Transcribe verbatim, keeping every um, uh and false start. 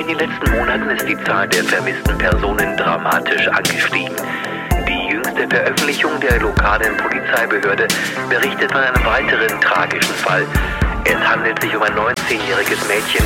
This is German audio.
In den letzten Monaten ist die Zahl der vermissten Personen dramatisch angestiegen. Die jüngste Veröffentlichung der lokalen Polizeibehörde berichtet von einem weiteren tragischen Fall. Es handelt sich um ein neunzehnjähriges Mädchen,